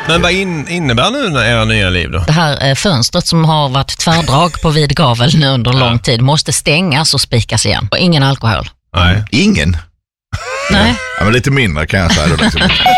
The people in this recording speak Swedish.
Men vad innebär nu era nya liv då? Det här fönstret som har varit tvärdrag på vid gavel nu under lång tid måste stängas och spikas igen. Och ingen alkohol. Nej. Ingen? Nej. Ja, men lite mindre kan jag säga då.